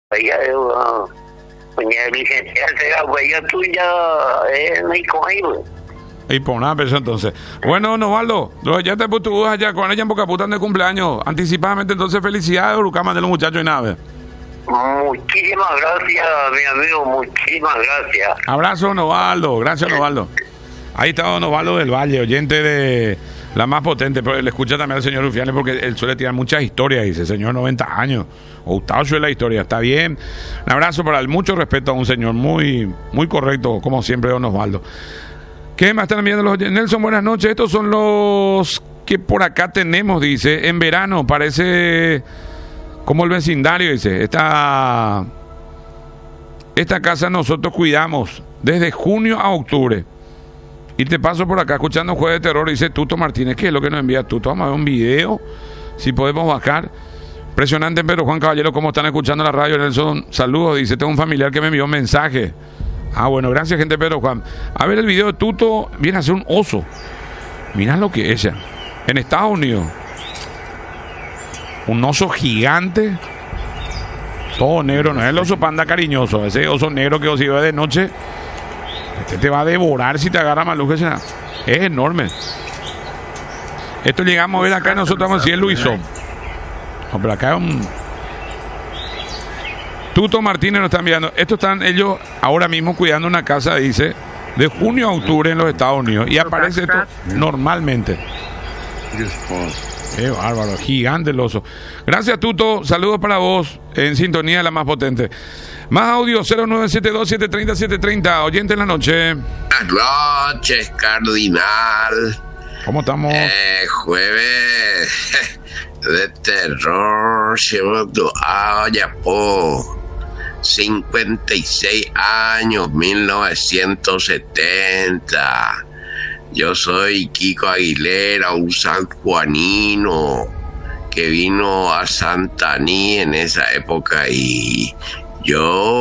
Ella doña licenciada, huella tuya no hay con ahí, pues. Y por nada, pero entonces. Bueno, don Osvaldo, ya te puse tu allá con ella en Boca Puta de cumpleaños. Anticipadamente, entonces, felicidades, Urucama de los muchachos y nada. Muchísimas gracias, mi amigo, muchísimas gracias. Abrazo, don Osvaldo, gracias, don Osvaldo. Ahí está don Osvaldo del Valle, oyente de la más potente, pero le escucha también al señor Rufianes porque él suele tirar muchas historias, dice, señor 90 años, Gustavo suele la historia, está bien. Un abrazo para él, mucho respeto a un señor muy, muy correcto, como siempre, don Osvaldo. ¿Qué más están viendo los oyentes? Nelson, buenas noches, estos son los que por acá tenemos, dice, en verano, parece como el vecindario, dice, esta casa nosotros cuidamos desde junio a octubre. Y te paso por acá escuchando Jueves de Terror, dice Tuto Martínez. ¿Qué es lo que nos envía Tuto? Vamos a ver un video, si podemos bajar. Impresionante, pero Juan Caballero, ¿cómo están escuchando la radio? Nelson, saludos, dice, tengo un familiar que me envió un mensaje. Ah, bueno, gracias, gente, Pedro Juan. A ver el video de Tuto, viene a ser un oso. Mirá lo que es ella. En Estados Unidos. Un oso gigante. Todo negro, no es el oso panda cariñoso. Ese oso negro que si ve de noche... Este te va a devorar si te agarra maluco. Es enorme. Esto llegamos a ver acá, nosotros vamos a decir el Luisón. No, pero acá es un... Tuto Martínez nos están enviando. Estos están ellos ahora mismo cuidando una casa, dice, de junio a octubre en los Estados Unidos. Y aparece esto normalmente. Qué bárbaro, gigante el oso. Gracias, Tuto. Saludos para vos en sintonía de la más potente. Más audio, 0972-730-730. Oyente en la noche. Buenas noches, Cardinal. ¿Cómo estamos? Jueves de terror. Llevando Ayapo. 56 años, 1970. Yo soy Kiko Aguilera, un sanjuanino que vino a Santaní en esa época y yo